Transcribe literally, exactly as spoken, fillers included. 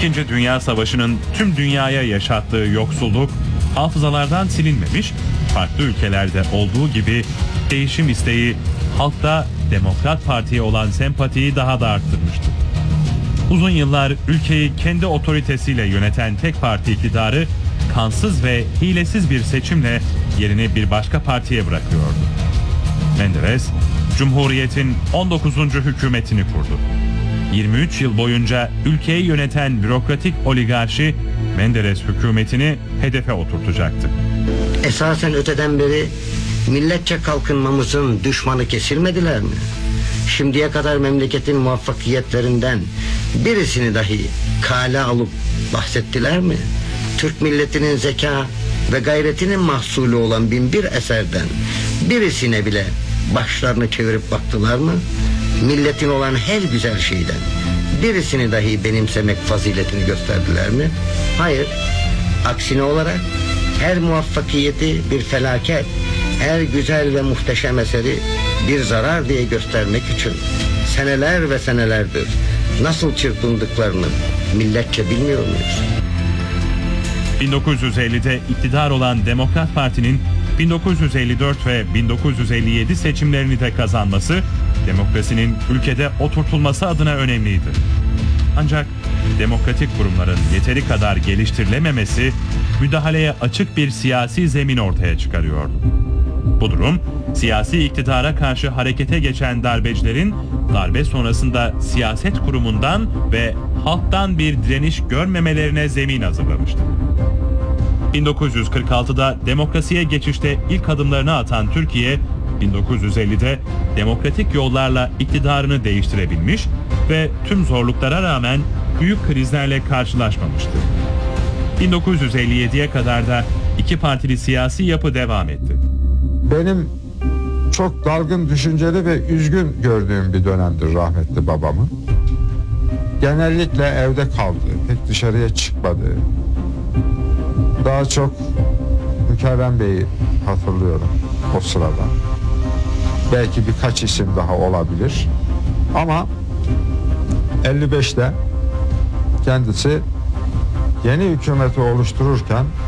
İkinci Dünya Savaşı'nın tüm dünyaya yaşattığı yoksulluk hafızalardan silinmemiş, farklı ülkelerde olduğu gibi değişim isteği halkta Demokrat Parti'ye olan sempatiyi daha da arttırmıştı. Uzun yıllar ülkeyi kendi otoritesiyle yöneten tek parti iktidarı kansız ve hilesiz bir seçimle yerini bir başka partiye bırakıyordu. Menderes, Cumhuriyet'in on dokuzuncu hükümetini kurdu. yirmi üç yıl boyunca ülkeyi yöneten bürokratik oligarşi Menderes hükümetini hedefe oturtacaktı. Esasen öteden beri milletçe kalkınmamızın düşmanı kesilmediler mi? Şimdiye kadar memleketin muvaffakiyetlerinden birisini dahi kale alıp bahsettiler mi? Türk milletinin zeka ve gayretinin mahsulü olan bin bir eserden birisine bile başlarını çevirip baktılar mı? Milletin olan her güzel şeyden birisini dahi benimsemek faziletini gösterdiler mi? Hayır. Aksine olarak her muvaffakiyeti bir felaket, her güzel ve muhteşem eseri bir zarar diye göstermek için seneler ve senelerdir nasıl çırpındıklarını milletçe bilmiyor muyuz? bin dokuz yüz ellide iktidar olan Demokrat Parti'nin bin dokuz yüz elli dört ve bin dokuz yüz elli yedi seçimlerini de kazanması, demokrasinin ülkede oturtulması adına önemliydi. Ancak demokratik kurumların yeteri kadar geliştirilememesi, müdahaleye açık bir siyasi zemin ortaya çıkarıyordu. Bu durum, siyasi iktidara karşı harekete geçen darbecilerin darbe sonrasında siyaset kurumundan ve halktan bir direniş görmemelerine zemin hazırlamıştı. bin dokuz yüz kırk altıda demokrasiye geçişte ilk adımlarını atan Türkiye, bin dokuz yüz ellide demokratik yollarla iktidarını değiştirebilmiş ve tüm zorluklara rağmen büyük krizlerle karşılaşmamıştı. bin dokuz yüz elli yediye kadar da iki partili siyasi yapı devam etti. Benim çok dalgın düşünceli ve üzgün gördüğüm bir dönemdir rahmetli babamın. Genellikle evde kaldı, pek dışarıya çıkmadı. Daha çok Mükerrem Bey'i hatırlıyorum o sırada. Belki birkaç isim daha olabilir. Ama elli beşte kendisi yeni hükümeti oluştururken